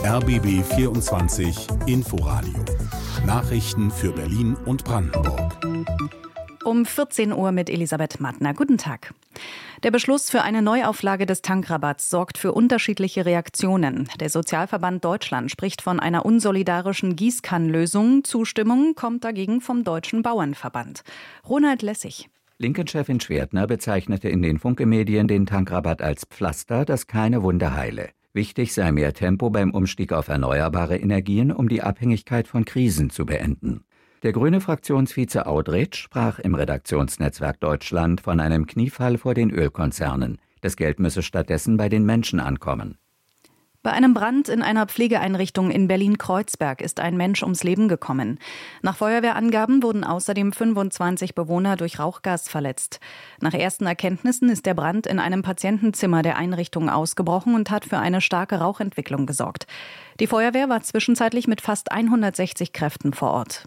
RBB 24 Inforadio. Nachrichten für Berlin und Brandenburg. Um 14 Uhr mit Elisabeth Mattner. Guten Tag. Der Beschluss für eine Neuauflage des Tankrabatts sorgt für unterschiedliche Reaktionen. Der Sozialverband Deutschland spricht von einer unsolidarischen Gießkannenlösung. Zustimmung kommt dagegen vom Deutschen Bauernverband. Ronald Lessig. Linken-Chefin Schwertner bezeichnete in den Funke-Medien den Tankrabatt als Pflaster, das keine Wunde heile. Wichtig sei mehr Tempo beim Umstieg auf erneuerbare Energien, um die Abhängigkeit von Krisen zu beenden. Der grüne Fraktionsvize Audretsch sprach im Redaktionsnetzwerk Deutschland von einem Kniefall vor den Ölkonzernen. Das Geld müsse stattdessen bei den Menschen ankommen. Bei einem Brand in einer Pflegeeinrichtung in Berlin-Kreuzberg ist ein Mensch ums Leben gekommen. Nach Feuerwehrangaben wurden außerdem 25 Bewohner durch Rauchgas verletzt. Nach ersten Erkenntnissen ist der Brand in einem Patientenzimmer der Einrichtung ausgebrochen und hat für eine starke Rauchentwicklung gesorgt. Die Feuerwehr war zwischenzeitlich mit fast 160 Kräften vor Ort.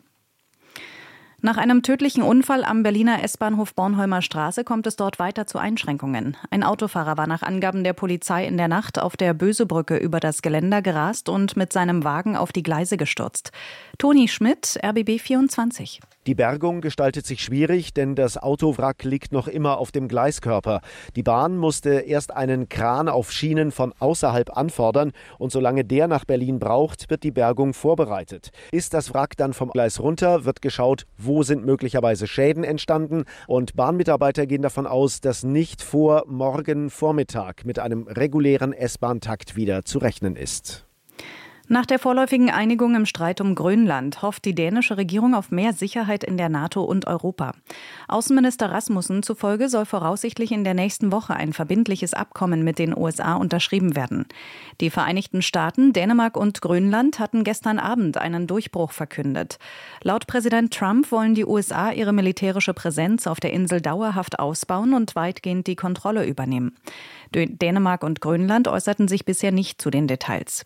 Nach einem tödlichen Unfall am Berliner S-Bahnhof Bornholmer Straße kommt es dort weiter zu Einschränkungen. Ein Autofahrer war nach Angaben der Polizei in der Nacht auf der Bösebrücke über das Geländer gerast und mit seinem Wagen auf die Gleise gestürzt. Toni Schmidt, RBB 24. Die Bergung gestaltet sich schwierig, denn das Autowrack liegt noch immer auf dem Gleiskörper. Die Bahn musste erst einen Kran auf Schienen von außerhalb anfordern und solange der nach Berlin braucht, wird die Bergung vorbereitet. Ist das Wrack dann vom Gleis runter, wird geschaut, wo sind möglicherweise Schäden entstanden, und Bahnmitarbeiter gehen davon aus, dass nicht vor morgen Vormittag mit einem regulären S-Bahn-Takt wieder zu rechnen ist. Nach der vorläufigen Einigung im Streit um Grönland hofft die dänische Regierung auf mehr Sicherheit in der NATO und Europa. Außenminister Rasmussen zufolge soll voraussichtlich in der nächsten Woche ein verbindliches Abkommen mit den USA unterschrieben werden. Die Vereinigten Staaten, Dänemark und Grönland hatten gestern Abend einen Durchbruch verkündet. Laut Präsident Trump wollen die USA ihre militärische Präsenz auf der Insel dauerhaft ausbauen und weitgehend die Kontrolle übernehmen. Dänemark und Grönland äußerten sich bisher nicht zu den Details.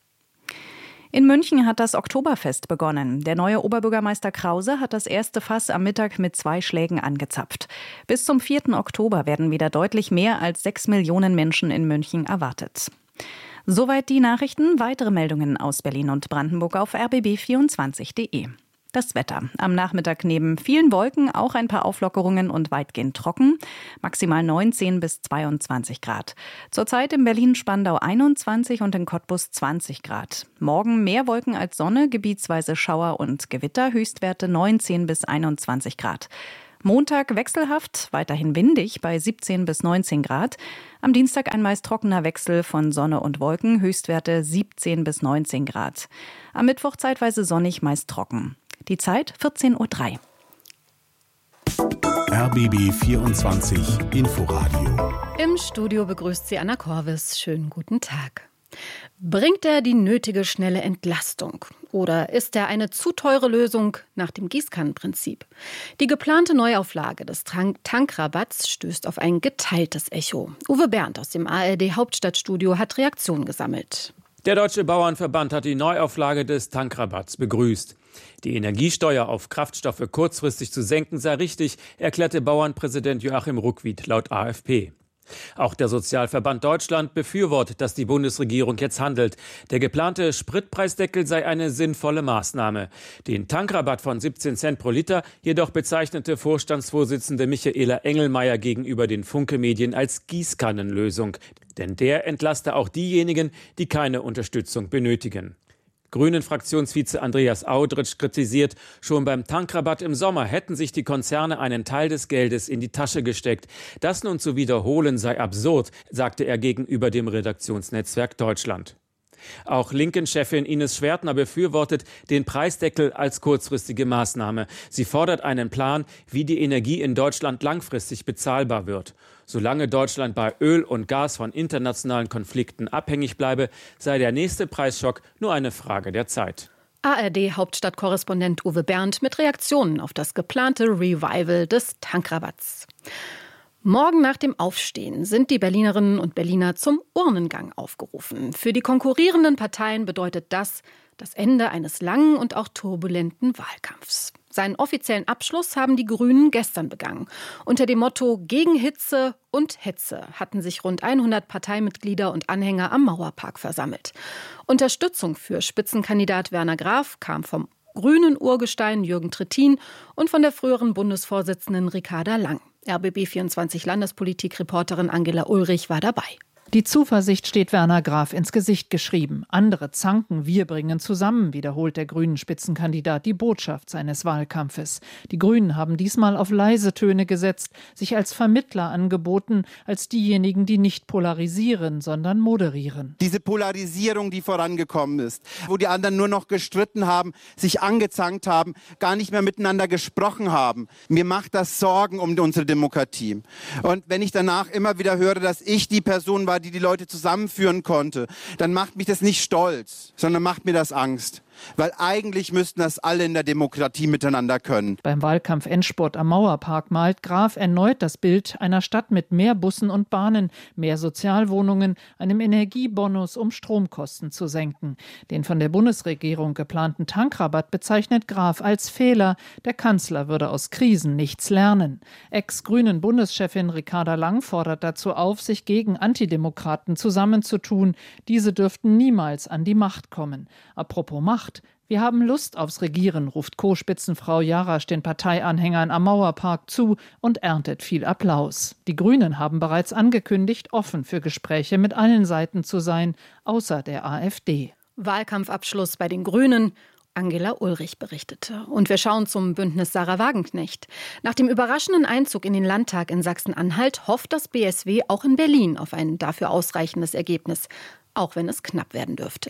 In München hat das Oktoberfest begonnen. Der neue Oberbürgermeister Krause hat das erste Fass am Mittag mit 2 Schlägen angezapft. Bis zum 4. Oktober werden wieder deutlich mehr als 6 Millionen Menschen in München erwartet. Soweit die Nachrichten. Weitere Meldungen aus Berlin und Brandenburg auf rbb24.de. Das Wetter. Am Nachmittag neben vielen Wolken auch ein paar Auflockerungen und weitgehend trocken. Maximal 19 bis 22 Grad. Zurzeit in Berlin-Spandau 21 und in Cottbus 20 Grad. Morgen mehr Wolken als Sonne, gebietsweise Schauer und Gewitter, Höchstwerte 19 bis 21 Grad. Montag wechselhaft, weiterhin windig bei 17 bis 19 Grad. Am Dienstag ein meist trockener Wechsel von Sonne und Wolken, Höchstwerte 17 bis 19 Grad. Am Mittwoch zeitweise sonnig, meist trocken. Die Zeit 14:03 Uhr. RBB 24 Inforadio. Im Studio begrüßt sie Anna Korvis. Schönen guten Tag. Bringt er die nötige schnelle Entlastung? Oder ist er eine zu teure Lösung nach dem Gießkannenprinzip? Die geplante Neuauflage des Tankrabatts stößt auf ein geteiltes Echo. Uwe Bernd aus dem ARD-Hauptstadtstudio hat Reaktionen gesammelt. Der Deutsche Bauernverband hat die Neuauflage des Tankrabatts begrüßt. Die Energiesteuer auf Kraftstoffe kurzfristig zu senken sei richtig, erklärte Bauernpräsident Joachim Ruckwied laut AfP. Auch der Sozialverband Deutschland befürwortet, dass die Bundesregierung jetzt handelt. Der geplante Spritpreisdeckel sei eine sinnvolle Maßnahme. Den Tankrabatt von 17 Cent pro Liter jedoch bezeichnete Vorstandsvorsitzende Michaela Engelmeier gegenüber den Funke-Medien als Gießkannenlösung. Denn der entlaste auch diejenigen, die keine Unterstützung benötigen. Grünen-Fraktionsvize Andreas Audretsch kritisiert, schon beim Tankrabatt im Sommer hätten sich die Konzerne einen Teil des Geldes in die Tasche gesteckt. Das nun zu wiederholen sei absurd, sagte er gegenüber dem Redaktionsnetzwerk Deutschland. Auch Linken-Chefin Ines Schwertner befürwortet den Preisdeckel als kurzfristige Maßnahme. Sie fordert einen Plan, wie die Energie in Deutschland langfristig bezahlbar wird. Solange Deutschland bei Öl und Gas von internationalen Konflikten abhängig bleibe, sei der nächste Preisschock nur eine Frage der Zeit. ARD-Hauptstadtkorrespondent Uwe Bernd mit Reaktionen auf das geplante Revival des Tankrabatts. Morgen nach dem Aufstehen sind die Berlinerinnen und Berliner zum Urnengang aufgerufen. Für die konkurrierenden Parteien bedeutet das Ende eines langen und auch turbulenten Wahlkampfs. Seinen offiziellen Abschluss haben die Grünen gestern begangen. Unter dem Motto Gegen Hitze und Hetze hatten sich rund 100 Parteimitglieder und Anhänger am Mauerpark versammelt. Unterstützung für Spitzenkandidat Werner Graf kam vom grünen Urgestein Jürgen Trittin und von der früheren Bundesvorsitzenden Ricarda Lang. RBB24 Landespolitik-Reporterin Angela Ulrich war dabei. Die Zuversicht steht Werner Graf ins Gesicht geschrieben. Andere zanken, wir bringen zusammen, wiederholt der grünen Spitzenkandidat die Botschaft seines Wahlkampfes. Die Grünen haben diesmal auf leise Töne gesetzt, sich als Vermittler angeboten, als diejenigen, die nicht polarisieren, sondern moderieren. Diese Polarisierung, die vorangekommen ist, wo die anderen nur noch gestritten haben, sich angezankt haben, gar nicht mehr miteinander gesprochen haben. Mir macht das Sorgen um unsere Demokratie. Und wenn ich danach immer wieder höre, dass ich die Person war, die Leute zusammenführen konnte, dann macht mich das nicht stolz, sondern macht mir das Angst. Weil eigentlich müssten das alle in der Demokratie miteinander können. Beim Wahlkampf-Endspurt am Mauerpark malt Graf erneut das Bild einer Stadt mit mehr Bussen und Bahnen, mehr Sozialwohnungen, einem Energiebonus, um Stromkosten zu senken. Den von der Bundesregierung geplanten Tankrabatt bezeichnet Graf als Fehler. Der Kanzler würde aus Krisen nichts lernen. Ex-Grünen Bundeschefin Ricarda Lang fordert dazu auf, sich gegen Antidemokraten zusammenzutun. Diese dürften niemals an die Macht kommen. Apropos Macht. Wir haben Lust aufs Regieren, ruft Co-Spitzenfrau Jarasch den Parteianhängern am Mauerpark zu und erntet viel Applaus. Die Grünen haben bereits angekündigt, offen für Gespräche mit allen Seiten zu sein, außer der AfD. Wahlkampfabschluss bei den Grünen. Angela Ulrich berichtete. Und wir schauen zum Bündnis Sarah Wagenknecht. Nach dem überraschenden Einzug in den Landtag in Sachsen-Anhalt hofft das BSW auch in Berlin auf ein dafür ausreichendes Ergebnis. Auch wenn es knapp werden dürfte.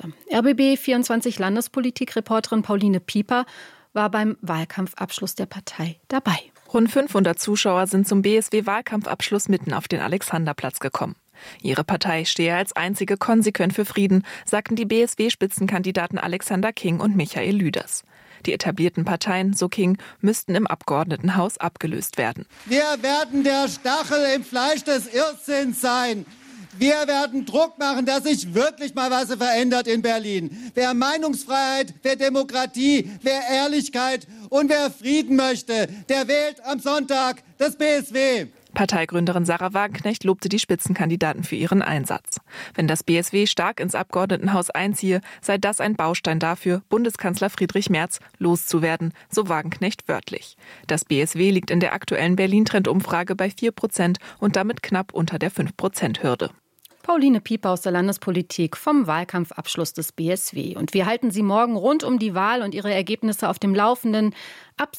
RBB24 Landespolitik-Reporterin Pauline Pieper war beim Wahlkampfabschluss der Partei dabei. Rund 500 Zuschauer sind zum BSW-Wahlkampfabschluss mitten auf den Alexanderplatz gekommen. Ihre Partei stehe als einzige konsequent für Frieden, sagten die BSW-Spitzenkandidaten Alexander King und Michael Lüders. Die etablierten Parteien, so King, müssten im Abgeordnetenhaus abgelöst werden. Wir werden der Stachel im Fleisch des Irrsinns sein. Wir werden Druck machen, dass sich wirklich mal was verändert in Berlin. Wer Meinungsfreiheit, wer Demokratie, wer Ehrlichkeit und wer Frieden möchte, der wählt am Sonntag das BSW. Parteigründerin Sarah Wagenknecht lobte die Spitzenkandidaten für ihren Einsatz. Wenn das BSW stark ins Abgeordnetenhaus einziehe, sei das ein Baustein dafür, Bundeskanzler Friedrich Merz loszuwerden, so Wagenknecht wörtlich. Das BSW liegt in der aktuellen Berlin-Trend-Umfrage bei 4% und damit knapp unter der 5%-Hürde. Pauline Pieper aus der Landespolitik vom Wahlkampfabschluss des BSW. Und wir halten Sie morgen rund um die Wahl und ihre Ergebnisse auf dem Laufenden ab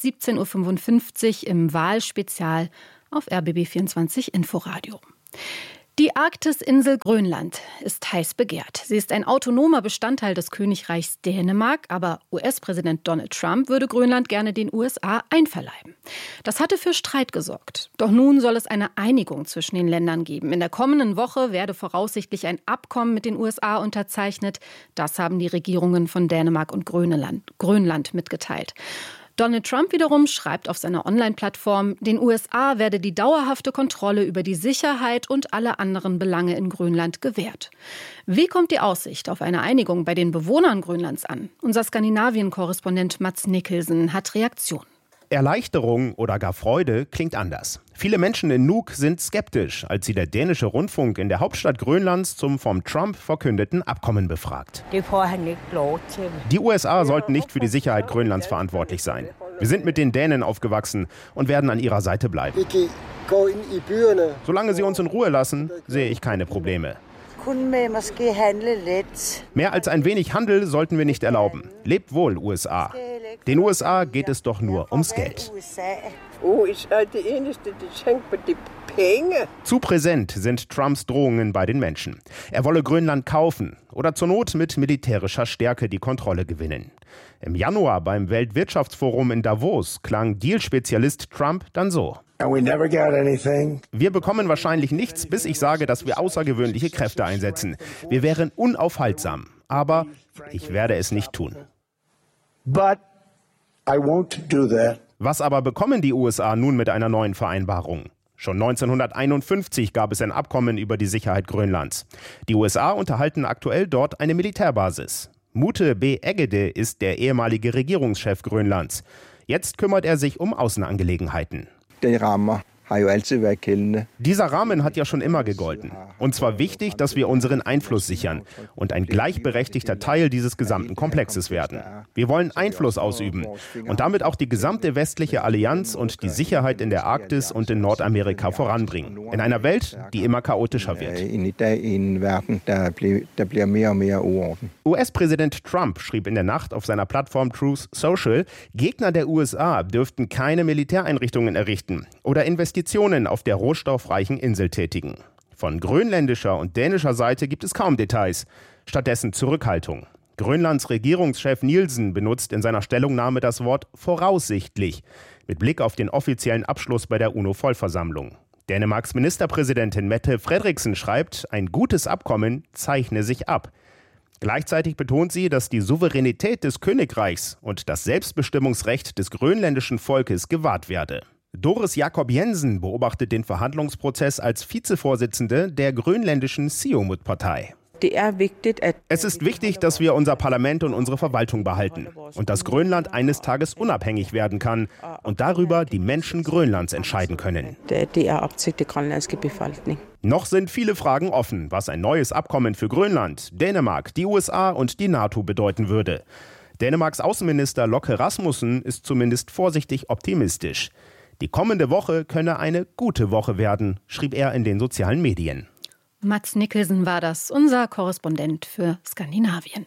17.55 Uhr im Wahlspezial auf RBB24 Inforadio. Die Arktisinsel Grönland ist heiß begehrt. Sie ist ein autonomer Bestandteil des Königreichs Dänemark, aber US-Präsident Donald Trump würde Grönland gerne den USA einverleiben. Das hatte für Streit gesorgt. Doch nun soll es eine Einigung zwischen den Ländern geben. In der kommenden Woche werde voraussichtlich ein Abkommen mit den USA unterzeichnet. Das haben die Regierungen von Dänemark und Grönland mitgeteilt. Donald Trump wiederum schreibt auf seiner Online-Plattform, den USA werde die dauerhafte Kontrolle über die Sicherheit und alle anderen Belange in Grönland gewährt. Wie kommt die Aussicht auf eine Einigung bei den Bewohnern Grönlands an? Unser Skandinavien-Korrespondent Mats Nicholson hat Reaktionen. Erleichterung oder gar Freude klingt anders. Viele Menschen in Nuuk sind skeptisch, als sie der dänische Rundfunk in der Hauptstadt Grönlands zum vom Trump verkündeten Abkommen befragt. Die USA sollten nicht für die Sicherheit Grönlands verantwortlich sein. Wir sind mit den Dänen aufgewachsen und werden an ihrer Seite bleiben. Solange sie uns in Ruhe lassen, sehe ich keine Probleme. Mehr als ein wenig Handel sollten wir nicht erlauben. Lebt wohl, USA. Den USA geht es doch nur ums Geld. Zu präsent sind Trumps Drohungen bei den Menschen. Er wolle Grönland kaufen oder zur Not mit militärischer Stärke die Kontrolle gewinnen. Im Januar beim Weltwirtschaftsforum in Davos klang Deal-Spezialist Trump dann so. Wir bekommen wahrscheinlich nichts, bis ich sage, dass wir außergewöhnliche Kräfte einsetzen. Wir wären unaufhaltsam, aber ich werde es nicht tun. Was aber bekommen die USA nun mit einer neuen Vereinbarung? Schon 1951 gab es ein Abkommen über die Sicherheit Grönlands. Die USA unterhalten aktuell dort eine Militärbasis. Mute B. Eggede ist der ehemalige Regierungschef Grönlands. Jetzt kümmert er sich um Außenangelegenheiten. Dieser Rahmen hat ja schon immer gegolten. Uns war wichtig, dass wir unseren Einfluss sichern und ein gleichberechtigter Teil dieses gesamten Komplexes werden. Wir wollen Einfluss ausüben und damit auch die gesamte westliche Allianz und die Sicherheit in der Arktis und in Nordamerika voranbringen. In einer Welt, die immer chaotischer wird. US-Präsident Trump schrieb in der Nacht auf seiner Plattform Truth Social, Gegner der USA dürften keine Militäreinrichtungen errichten oder Investitionen auf der rohstoffreichen Insel tätigen. Von grönländischer und dänischer Seite gibt es kaum Details, stattdessen Zurückhaltung. Grönlands Regierungschef Nielsen benutzt in seiner Stellungnahme das Wort voraussichtlich, mit Blick auf den offiziellen Abschluss bei der UNO-Vollversammlung. Dänemarks Ministerpräsidentin Mette Frederiksen schreibt, ein gutes Abkommen zeichne sich ab. Gleichzeitig betont sie, dass die Souveränität des Königreichs und das Selbstbestimmungsrecht des grönländischen Volkes gewahrt werde. Doris Jakob Jensen beobachtet den Verhandlungsprozess als Vizevorsitzende der grönländischen Siumut-Partei. Es ist wichtig, dass wir unser Parlament und unsere Verwaltung behalten und dass Grönland eines Tages unabhängig werden kann und darüber die Menschen Grönlands entscheiden können. Noch sind viele Fragen offen, was ein neues Abkommen für Grönland, Dänemark, die USA und die NATO bedeuten würde. Dänemarks Außenminister Locke Rasmussen ist zumindest vorsichtig optimistisch. Die kommende Woche könne eine gute Woche werden, schrieb er in den sozialen Medien. Mats Nicholson war das, unser Korrespondent für Skandinavien.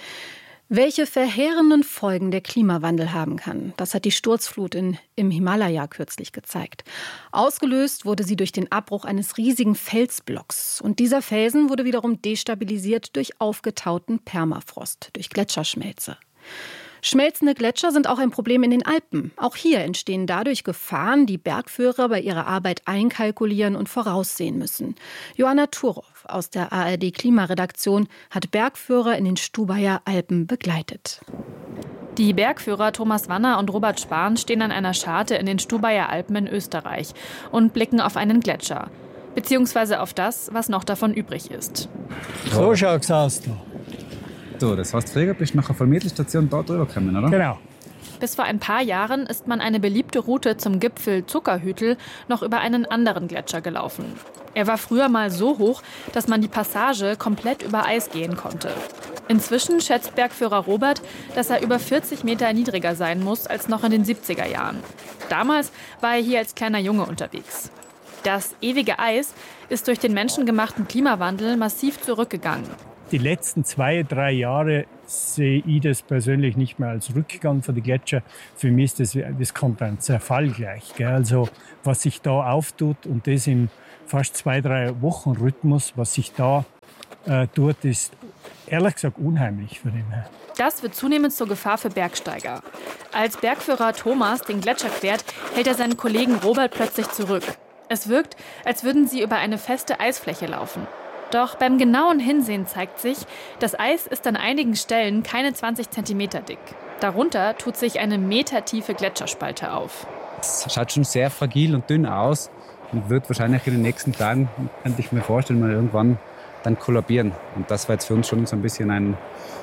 Welche verheerenden Folgen der Klimawandel haben kann, das hat die Sturzflut im Himalaya kürzlich gezeigt. Ausgelöst wurde sie durch den Abbruch eines riesigen Felsblocks. Und dieser Felsen wurde wiederum destabilisiert durch aufgetauten Permafrost, durch Gletscherschmelze. Schmelzende Gletscher sind auch ein Problem in den Alpen. Auch hier entstehen dadurch Gefahren, die Bergführer bei ihrer Arbeit einkalkulieren und voraussehen müssen. Joanna Turow aus der ARD-Klimaredaktion hat Bergführer in den Stubaier Alpen begleitet. Die Bergführer Thomas Wanner und Robert Spahn stehen an einer Scharte in den Stubaier Alpen in Österreich und blicken auf einen Gletscher. Beziehungsweise auf das, was noch davon übrig ist. So schaut's aus da. So, das heißt, früher bist du nach der Vermittelstation da drüber gekommen, oder? Genau. Bis vor ein paar Jahren ist man eine beliebte Route zum Gipfel Zuckerhütel noch über einen anderen Gletscher gelaufen. Er war früher mal so hoch, dass man die Passage komplett über Eis gehen konnte. Inzwischen schätzt Bergführer Robert, dass er über 40 Meter niedriger sein muss als noch in den 70er Jahren. Damals war er hier als kleiner Junge unterwegs. Das ewige Eis ist durch den menschengemachten Klimawandel massiv zurückgegangen. Die letzten 2-3 Jahre sehe ich das persönlich nicht mehr als Rückgang für die Gletscher. Für mich ist das kommt ein Zerfall gleich. Gell? Also was sich da auftut und das in fast 2-3 Wochen Rhythmus, was sich da tut, ist ehrlich gesagt unheimlich für den. Das wird zunehmend zur Gefahr für Bergsteiger. Als Bergführer Thomas den Gletscher quert, hält er seinen Kollegen Robert plötzlich zurück. Es wirkt, als würden sie über eine feste Eisfläche laufen. Doch beim genauen Hinsehen zeigt sich, das Eis ist an einigen Stellen keine 20 cm dick. Darunter tut sich eine metertiefe Gletscherspalte auf. Es schaut schon sehr fragil und dünn aus und wird wahrscheinlich in den nächsten Tagen, könnte ich mir vorstellen, mal irgendwann dann kollabieren. Und das war jetzt für uns schon so ein bisschen ein,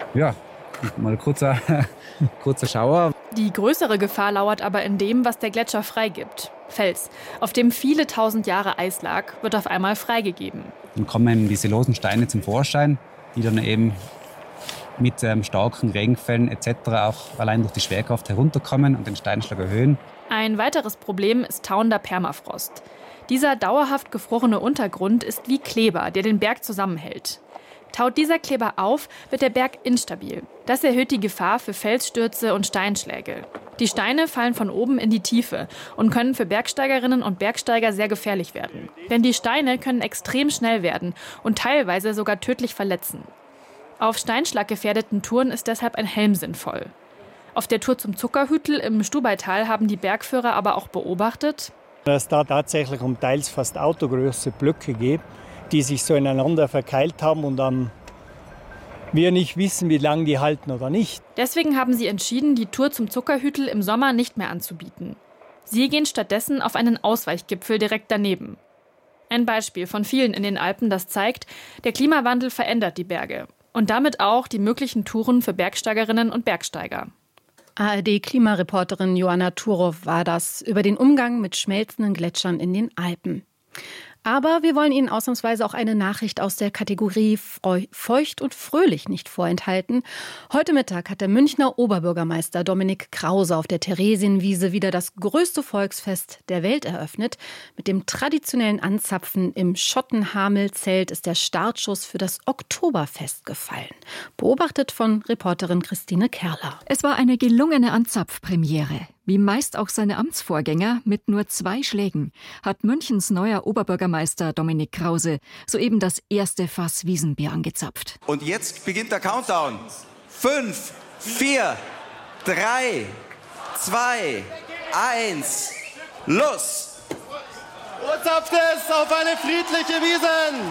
mal kurzer Schauer. Die größere Gefahr lauert aber in dem, was der Gletscher freigibt. Fels, auf dem viele tausend Jahre Eis lag, wird auf einmal freigegeben. Dann kommen diese losen Steine zum Vorschein, die dann eben mit starken Regenfällen etc. auch allein durch die Schwerkraft herunterkommen und den Steinschlag erhöhen. Ein weiteres Problem ist tauender Permafrost. Dieser dauerhaft gefrorene Untergrund ist wie Kleber, der den Berg zusammenhält. Taut dieser Kleber auf, wird der Berg instabil. Das erhöht die Gefahr für Felsstürze und Steinschläge. Die Steine fallen von oben in die Tiefe und können für Bergsteigerinnen und Bergsteiger sehr gefährlich werden. Denn die Steine können extrem schnell werden und teilweise sogar tödlich verletzen. Auf steinschlaggefährdeten Touren ist deshalb ein Helm sinnvoll. Auf der Tour zum Zuckerhütel im Stubaital haben die Bergführer aber auch beobachtet, dass da tatsächlich um teils fast autogröße Blöcke geht, die sich so ineinander verkeilt haben und dann wir nicht wissen, wie lange die halten oder nicht. Deswegen haben sie entschieden, die Tour zum Zuckerhütel im Sommer nicht mehr anzubieten. Sie gehen stattdessen auf einen Ausweichgipfel direkt daneben. Ein Beispiel von vielen in den Alpen, das zeigt, der Klimawandel verändert die Berge und damit auch die möglichen Touren für Bergsteigerinnen und Bergsteiger. ARD-Klimareporterin Joanna Turow war das über den Umgang mit schmelzenden Gletschern in den Alpen. Aber wir wollen Ihnen ausnahmsweise auch eine Nachricht aus der Kategorie Feucht und Fröhlich nicht vorenthalten. Heute Mittag hat der Münchner Oberbürgermeister Dominik Krause auf der Theresienwiese wieder das größte Volksfest der Welt eröffnet. Mit dem traditionellen Anzapfen im Schottenhamelzelt ist der Startschuss für das Oktoberfest gefallen. Beobachtet von Reporterin Christine Kerler. Es war eine gelungene Anzapfpremiere. Wie meist auch seine Amtsvorgänger mit nur 2 Schlägen hat Münchens neuer Oberbürgermeister Dominik Krause soeben das erste Fass Wiesenbier angezapft. Und jetzt beginnt der Countdown. 5, 4, 3, 2, 1, los! Zapft es auf eine friedliche Wiesn!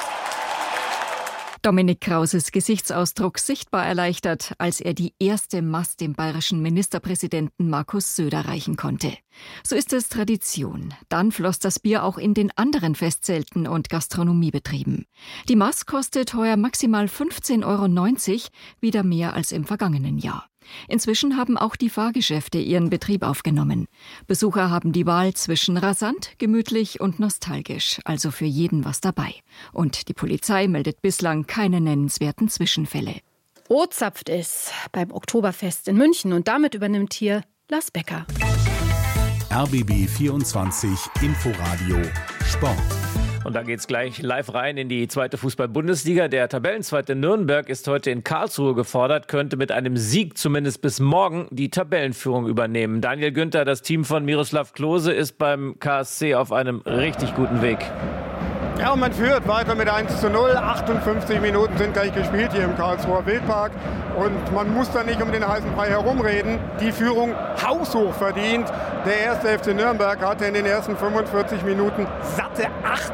Dominik Krauses Gesichtsausdruck sichtbar erleichtert, als er die erste Mast dem bayerischen Ministerpräsidenten Markus Söder reichen konnte. So ist es Tradition. Dann floss das Bier auch in den anderen Festzelten und Gastronomiebetrieben. Die Mast kostet heuer maximal 15,90 €, wieder mehr als im vergangenen Jahr. Inzwischen haben auch die Fahrgeschäfte ihren Betrieb aufgenommen. Besucher haben die Wahl zwischen rasant, gemütlich und nostalgisch, also für jeden was dabei. Und die Polizei meldet bislang keine nennenswerten Zwischenfälle. Zapft es beim Oktoberfest in München und damit übernimmt hier Lars Becker. RBB 24 Inforadio Sport. Und da geht's gleich live rein in die 2. Fußball-Bundesliga. Der Tabellenzweite Nürnberg ist heute in Karlsruhe gefordert, könnte mit einem Sieg zumindest bis morgen die Tabellenführung übernehmen. Daniel Günther, das Team von Miroslav Klose, ist beim KSC auf einem richtig guten Weg. Ja, und man führt weiter mit 1:0. 58 Minuten sind gleich gespielt hier im Karlsruher Wildpark. Und man muss da nicht um den heißen Brei herumreden. Die Führung haushoch verdient. Der 1. FC Nürnberg hatte in den ersten 45 Minuten satte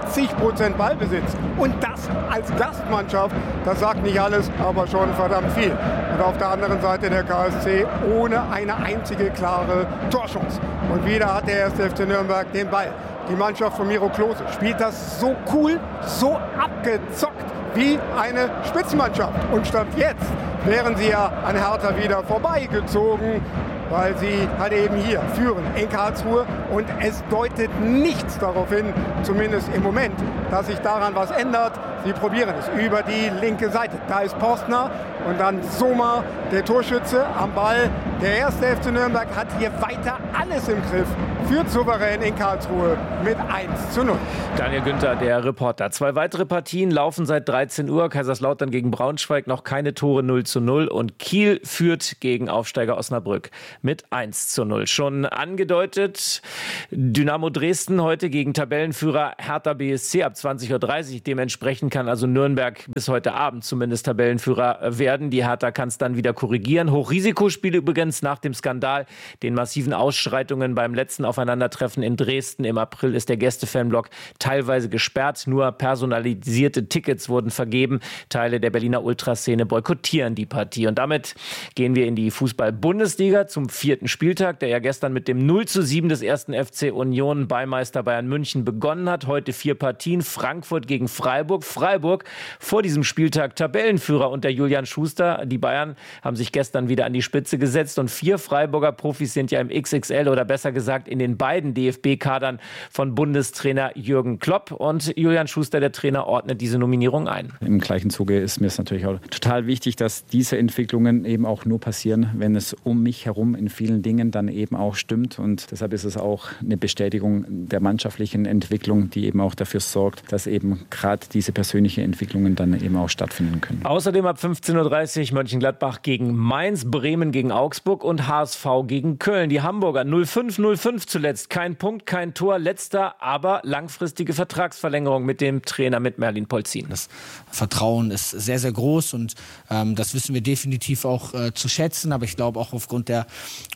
80% Ballbesitz. Und das als Gastmannschaft, das sagt nicht alles, aber schon verdammt viel. Und auf der anderen Seite der KSC ohne eine einzige klare Torchance. Und wieder hat der 1. FC Nürnberg den Ball. Die Mannschaft von Miro Klose spielt das so cool, so abgezockt wie eine Spitzenmannschaft. Und statt jetzt wären sie ja an Hertha wieder vorbeigezogen, weil sie halt eben hier führen in Karlsruhe. Und es deutet nichts darauf hin, zumindest im Moment, dass sich daran was ändert. Sie probieren es über die linke Seite. Da ist Postner und dann Sommer, der Torschütze am Ball. Der 1. FC Nürnberg hat hier weiter alles im Griff. Führt souverän in Karlsruhe mit 1:0. Daniel Günther, der Reporter. 2 weitere Partien laufen seit 13 Uhr. Kaiserslautern gegen Braunschweig, noch keine Tore, 0:0. Und Kiel führt gegen Aufsteiger Osnabrück mit 1:0. Schon angedeutet, Dynamo Dresden heute gegen Tabellenführer Hertha BSC ab 20:30 Uhr. Dementsprechend kann also Nürnberg bis heute Abend zumindest Tabellenführer werden. Die Hertha kann es dann wieder korrigieren. Hochrisikospiele übrigens nach dem Skandal, den massiven Ausschreitungen beim letzten Aufeinandertreffen in Dresden. Im April ist der Gästefanblock teilweise gesperrt. Nur personalisierte Tickets wurden vergeben. Teile der Berliner Ultraszene boykottieren die Partie. Und damit gehen wir in die Fußball-Bundesliga zum 4. Spieltag, der ja gestern mit dem 0:7 des 1. FC Union bei Meister Bayern München begonnen hat. Heute 4 Partien. Frankfurt gegen Freiburg. Freiburg vor diesem Spieltag Tabellenführer unter Julian Schuster. Die Bayern haben sich gestern wieder an die Spitze gesetzt und 4 Freiburger Profis sind ja im XXL oder besser gesagt in den beiden DFB-Kadern von Bundestrainer Jürgen Klopp. Und Julian Schuster, der Trainer, ordnet diese Nominierung ein. Im gleichen Zuge ist mir es natürlich auch total wichtig, dass diese Entwicklungen eben auch nur passieren, wenn es um mich herum in vielen Dingen dann eben auch stimmt. Und deshalb ist es auch eine Bestätigung der mannschaftlichen Entwicklung, die eben auch dafür sorgt, dass eben gerade diese persönlichen Entwicklungen dann eben auch stattfinden können. Außerdem ab 15:30 Uhr Mönchengladbach gegen Mainz, Bremen gegen Augsburg und HSV gegen Köln. Die Hamburger 0:5 zuletzt. Kein Punkt, kein Tor, letzter, aber langfristige Vertragsverlängerung mit dem Trainer, mit Merlin Polzin. Das Vertrauen ist sehr, sehr groß und das wissen wir definitiv auch zu schätzen. Aber ich glaube auch aufgrund der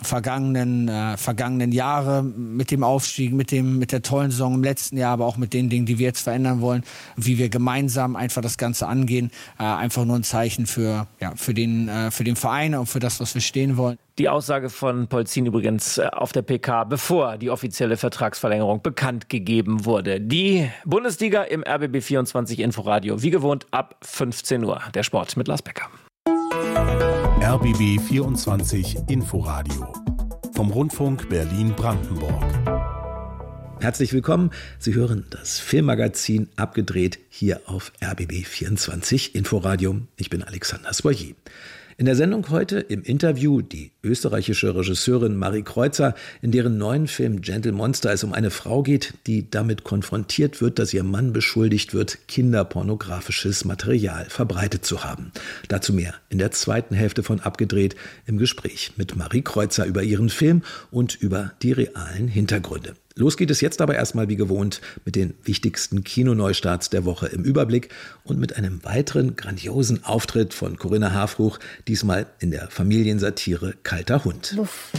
vergangenen Jahre mit dem Aufstieg, mit der tollen Saison im letzten Jahr, aber auch mit den Dingen, die wir jetzt verändern wollen, wie wir gemeinsam einfach das Ganze angehen, einfach nur ein Zeichen für den Verein und für das, was wir stehen wollen. Die Aussage von Polzin übrigens auf der PK, bevor die offizielle Vertragsverlängerung bekannt gegeben wurde. Die Bundesliga im RBB 24 Inforadio, wie gewohnt ab 15 Uhr. Der Sport mit Lars Becker. RBB 24 Inforadio vom Rundfunk Berlin-Brandenburg. Herzlich willkommen. Sie hören das Filmmagazin Abgedreht hier auf RBB 24 Inforadio. Ich bin Alexander Soyer. In der Sendung heute im Interview die österreichische Regisseurin Marie Kreuzer, in deren neuen Film Gentle Monster es um eine Frau geht, die damit konfrontiert wird, dass ihr Mann beschuldigt wird, kinderpornografisches Material verbreitet zu haben. Dazu mehr in der zweiten Hälfte von Abgedreht im Gespräch mit Marie Kreuzer über ihren Film und über die realen Hintergründe. Los geht es jetzt aber erstmal wie gewohnt mit den wichtigsten Kinoneustarts der Woche im Überblick und mit einem weiteren grandiosen Auftritt von Corinna Harfouch, diesmal in der Familiensatire Kalter Hund.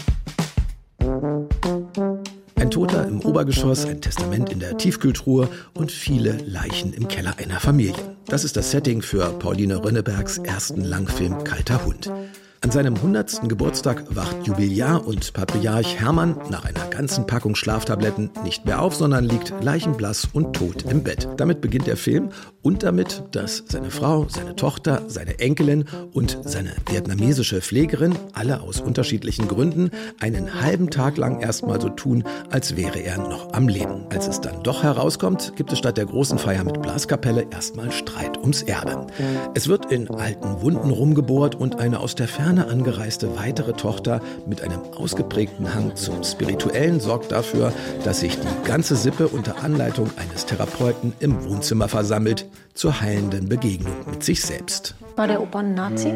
Ein Toter im Obergeschoss, ein Testament in der Tiefkühltruhe und viele Leichen im Keller einer Familie. Das ist das Setting für Pauline Rönnebergs ersten Langfilm Kalter Hund. An seinem 100. Geburtstag wacht Jubiläar und Patriarch Hermann nach einer ganzen Packung Schlaftabletten nicht mehr auf, sondern liegt leichenblass und tot im Bett. Damit beginnt der Film und damit, dass seine Frau, seine Tochter, seine Enkelin und seine vietnamesische Pflegerin, alle aus unterschiedlichen Gründen, einen halben Tag lang erstmal so tun, als wäre er noch am Leben. Als es dann doch herauskommt, gibt es statt der großen Feier mit Blaskapelle erstmal Streit ums Erbe. Es wird in alten Wunden rumgebohrt und eine aus der Ferne angereiste weitere Tochter mit einem ausgeprägten Hang zum Spirituellen sorgt dafür, dass sich die ganze Sippe unter Anleitung eines Therapeuten im Wohnzimmer versammelt zur heilenden Begegnung mit sich selbst. War der Opa ein Nazi?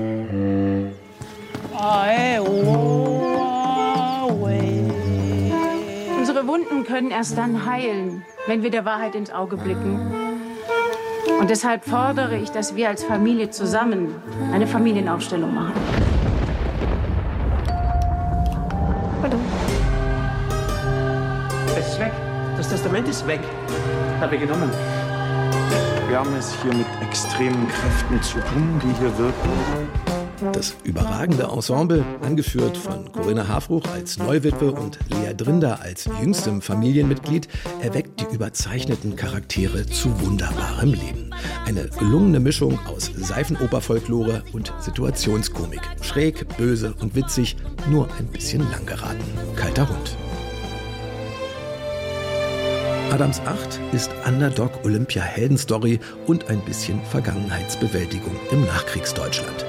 Unsere Wunden können erst dann heilen, wenn wir der Wahrheit ins Auge blicken. Und deshalb fordere ich, dass wir als Familie zusammen eine Familienaufstellung machen. Es ist weg. Das Testament ist weg. Habe ich genommen. Wir haben es hier mit extremen Kräften zu tun, die hier wirken. Das überragende Ensemble, angeführt von Corinna Harfouch als Neuwitwe und Lea Drinder als jüngstem Familienmitglied, erweckt die überzeichneten Charaktere zu wunderbarem Leben. Eine gelungene Mischung aus Seifenoper-Folklore und Situationskomik. Schräg, böse und witzig, nur ein bisschen lang geraten. Kalter Hund. Adams 8 ist Underdog-Olympia-Heldenstory und ein bisschen Vergangenheitsbewältigung im Nachkriegsdeutschland.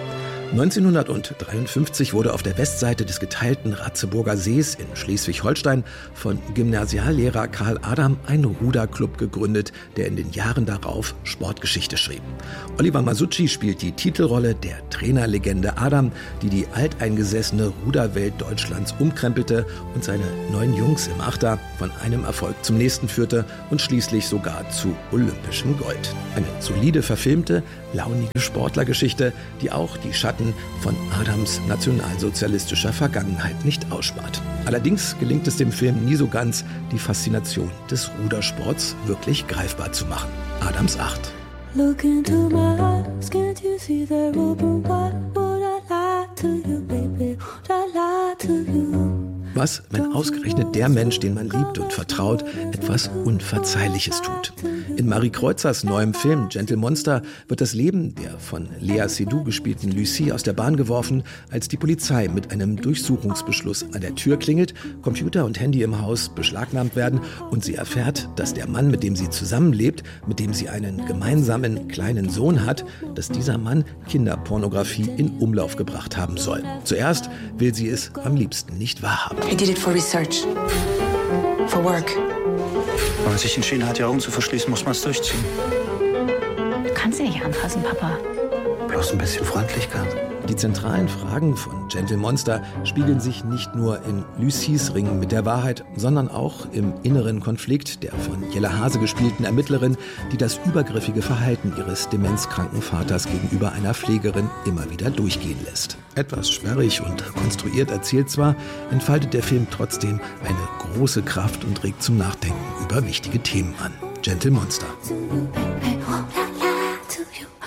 1953 wurde auf der Westseite des geteilten Ratzeburger Sees in Schleswig-Holstein von Gymnasiallehrer Karl Adam ein Ruderclub gegründet, der in den Jahren darauf Sportgeschichte schrieb. Oliver Masucci spielt die Titelrolle der Trainerlegende Adam, die die alteingesessene Ruderwelt Deutschlands umkrempelte und seine 9 Jungs im Achter von einem Erfolg zum nächsten führte und schließlich sogar zu olympischem Gold. Eine solide verfilmte, launige Sportlergeschichte, die auch die Schatten von Adams nationalsozialistischer Vergangenheit nicht ausspart. Allerdings gelingt es dem Film nie so ganz, die Faszination des Rudersports wirklich greifbar zu machen. Adams 8. Look into my eyes, can't you see the open wide? Would I lie to you, baby? Would I lie to you? Was, wenn ausgerechnet der Mensch, den man liebt und vertraut, etwas Unverzeihliches tut? In Marie Kreuzers neuem Film Gentle Monster wird das Leben der von Lea Seydoux gespielten Lucie aus der Bahn geworfen, als die Polizei mit einem Durchsuchungsbeschluss an der Tür klingelt, Computer und Handy im Haus beschlagnahmt werden und sie erfährt, dass der Mann, mit dem sie zusammenlebt, mit dem sie einen gemeinsamen kleinen Sohn hat, dass dieser Mann Kinderpornografie in Umlauf gebracht haben soll. Zuerst will sie es am liebsten nicht wahrhaben. I did it for research. For work. Wenn man sich entschieden hat, die Augen zu verschließen, muss man es durchziehen. Du kannst sie nicht anfassen, Papa. Bloß ein bisschen Freundlichkeit. Die zentralen Fragen von Gentle Monster spiegeln sich nicht nur in Lucies Ringen mit der Wahrheit, sondern auch im inneren Konflikt der von Jelle Hase gespielten Ermittlerin, die das übergriffige Verhalten ihres demenzkranken Vaters gegenüber einer Pflegerin immer wieder durchgehen lässt. Etwas sperrig und konstruiert erzählt zwar, entfaltet der Film trotzdem eine große Kraft und regt zum Nachdenken über wichtige Themen an. Gentle Monster.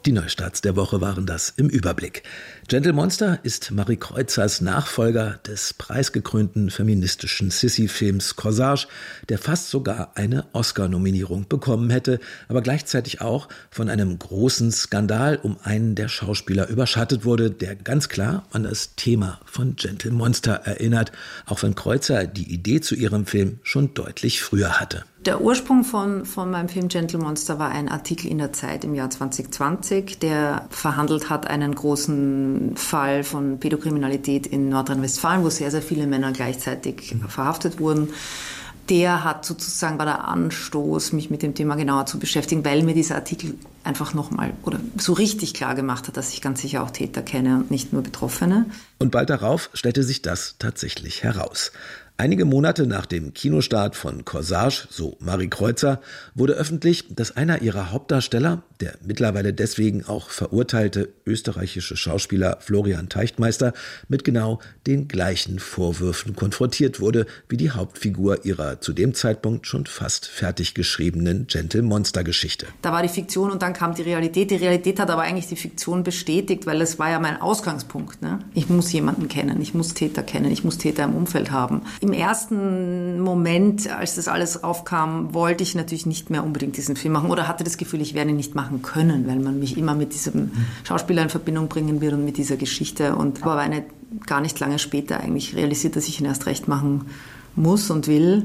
Die Neustarts der Woche waren das im Überblick. Gentle Monster ist Marie Kreuzers Nachfolger des preisgekrönten feministischen Sissy-Films Corsage, der fast sogar eine Oscar-Nominierung bekommen hätte, aber gleichzeitig auch von einem großen Skandal um einen der Schauspieler überschattet wurde, der ganz klar an das Thema von Gentle Monster erinnert, auch wenn Kreuzer die Idee zu ihrem Film schon deutlich früher hatte. Der Ursprung von meinem Film Gentle Monster war ein Artikel in der Zeit im Jahr 2020, der verhandelt hat einen großen Fall von Pädokriminalität in Nordrhein-Westfalen, wo sehr, sehr viele Männer gleichzeitig verhaftet wurden. Der hat sozusagen war der Anstoß, mich mit dem Thema genauer zu beschäftigen, weil mir dieser Artikel einfach nochmal oder so richtig klar gemacht hat, dass ich ganz sicher auch Täter kenne und nicht nur Betroffene. Und bald darauf stellte sich das tatsächlich heraus. Einige Monate nach dem Kinostart von Corsage, so Marie Kreuzer, wurde öffentlich, dass einer ihrer Hauptdarsteller, der mittlerweile deswegen auch verurteilte österreichische Schauspieler Florian Teichtmeister, mit genau den gleichen Vorwürfen konfrontiert wurde wie die Hauptfigur ihrer zu dem Zeitpunkt schon fast fertig geschriebenen Gentle Monster Geschichte. Da war die Fiktion und dann kam die Realität. Die Realität hat aber eigentlich die Fiktion bestätigt, weil es war ja mein Ausgangspunkt. Ne? Ich muss jemanden kennen, ich muss Täter kennen, ich muss Täter im Umfeld haben. Im ersten Moment, als das alles aufkam, wollte ich natürlich nicht mehr unbedingt diesen Film machen oder hatte das Gefühl, ich werde ihn nicht machen können, weil man mich immer mit diesem Schauspieler in Verbindung bringen wird und mit dieser Geschichte. Und aber gar nicht lange später eigentlich realisiert, dass ich ihn erst recht machen muss und will.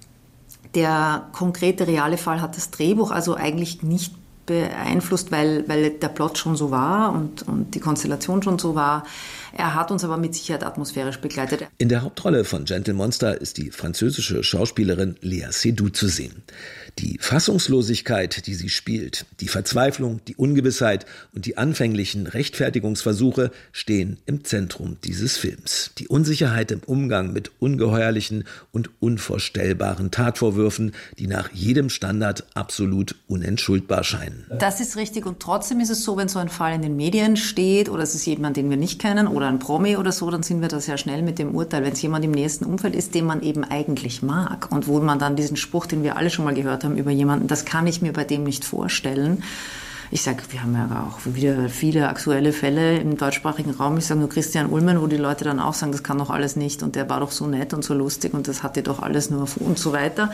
Der konkrete, reale Fall hat das Drehbuch also eigentlich nicht beeinflusst, weil der Plot schon so war und die Konstellation schon so war. Er hat uns aber mit Sicherheit atmosphärisch begleitet. In der Hauptrolle von Gentle Monster ist die französische Schauspielerin Léa Seydoux zu sehen. Die Fassungslosigkeit, die sie spielt, die Verzweiflung, die Ungewissheit und die anfänglichen Rechtfertigungsversuche stehen im Zentrum dieses Films. Die Unsicherheit im Umgang mit ungeheuerlichen und unvorstellbaren Tatvorwürfen, die nach jedem Standard absolut unentschuldbar scheinen. Das ist richtig und trotzdem ist es so, wenn so ein Fall in den Medien steht oder es ist jemand, den wir nicht kennen oder ein Promi oder so, dann sind wir da sehr schnell mit dem Urteil. Wenn es jemand im nächsten Umfeld ist, den man eben eigentlich mag und wo man dann diesen Spruch, den wir alle schon mal gehört haben über jemanden, das kann ich mir bei dem nicht vorstellen. Ich sage, wir haben ja auch wieder viele aktuelle Fälle im deutschsprachigen Raum. Ich sage nur Christian Ulmen, wo die Leute dann auch sagen, das kann doch alles nicht und der war doch so nett und so lustig und das hatte doch alles nur und so weiter.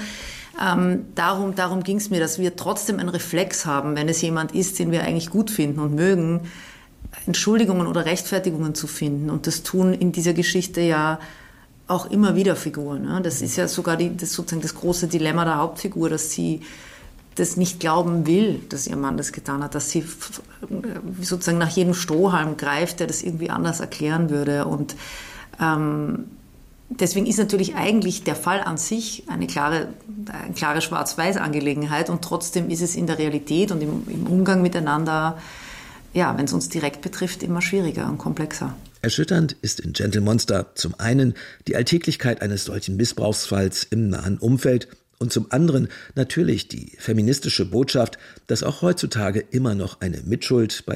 Darum ging es mir, dass wir trotzdem einen Reflex haben, wenn es jemand ist, den wir eigentlich gut finden und mögen, Entschuldigungen oder Rechtfertigungen zu finden. Und das tun in dieser Geschichte ja auch immer wieder Figuren. Ne? Das ist ja sogar sozusagen das große Dilemma der Hauptfigur, dass sie das nicht glauben will, dass ihr Mann das getan hat, dass sie sozusagen nach jedem Strohhalm greift, der das irgendwie anders erklären würde. Und deswegen ist natürlich eigentlich der Fall an sich eine klare Schwarz-Weiß-Angelegenheit und trotzdem ist es in der Realität und im Umgang miteinander, ja, wenn es uns direkt betrifft, immer schwieriger und komplexer. Erschütternd ist in Gentle Monster zum einen die Alltäglichkeit eines solchen Missbrauchsfalls im nahen Umfeld und zum anderen natürlich die feministische Botschaft, dass auch heutzutage immer noch eine Mitschuld bei